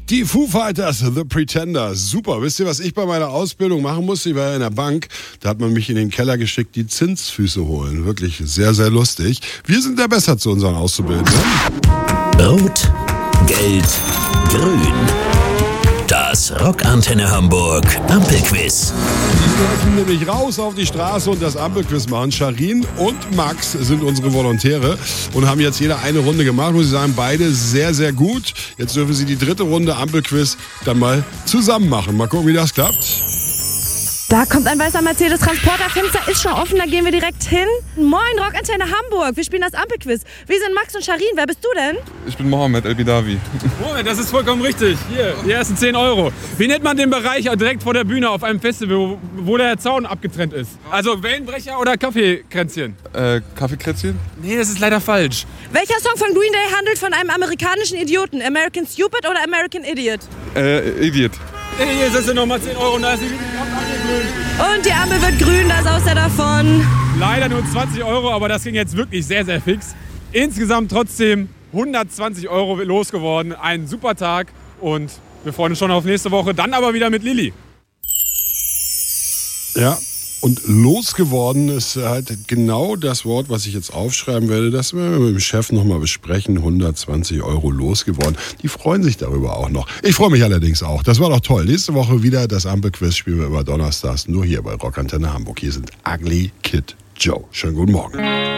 Die Foo Fighters, The Pretender. Super. Wisst ihr, was ich bei meiner Ausbildung machen musste? Ich war ja in der Bank. Da hat man mich in den Keller geschickt, die Zinsfüße holen. Wirklich sehr, sehr lustig. Wir sind da besser zu unseren Auszubildenden. Rot, Gelb, Grün. Das Rockantenne Hamburg Ampelquiz. Wir dürfen nämlich raus auf die Straße und das Ampelquiz machen. Charin und Max sind unsere Volontäre und haben jetzt jeder eine Runde gemacht. Muss ich sagen, beide sehr, sehr gut. Jetzt dürfen sie die dritte Runde Ampelquiz dann mal zusammen machen. Mal gucken, wie das klappt. Da kommt ein weißer Mercedes-Transporter, Fenster ist schon offen, da gehen wir direkt hin. Moin, Rockantenne Hamburg, wir spielen das Ampelquiz. Wir sind Max und Charin, wer bist du denn? Ich bin Mohammed El-Bidawi. Moment, das ist vollkommen richtig. Hier, die ersten 10 Euro. Wie nennt man den Bereich direkt vor der Bühne auf einem Festival, wo der Zaun abgetrennt ist? Also Wellenbrecher oder Kaffeekränzchen? Kaffeekränzchen? Nee, das ist leider falsch. Welcher Song von Green Day handelt von einem amerikanischen Idioten? American Stupid oder American Idiot? Idiot. Hier sind nochmal 10 Euro und da ist die Ampel grün. Und die Ampel wird grün, da saust er davon. Leider nur 20 Euro, aber das ging jetzt wirklich sehr, sehr fix. Insgesamt trotzdem 120 Euro losgeworden. Ein super Tag und wir freuen uns schon auf nächste Woche. Dann aber wieder mit Lilly. Ja, und losgeworden ist halt genau das Wort, was ich jetzt aufschreiben werde. Das werden wir mit dem Chef nochmal besprechen. 120 Euro losgeworden. Die freuen sich darüber auch noch. Ich freue mich allerdings auch. Das war doch toll. Nächste Woche wieder das Ampelquiz spielen wir immer donnerstags. Nur hier bei Rockantenne Hamburg. Hier sind Ugly Kid Joe. Schönen guten Morgen.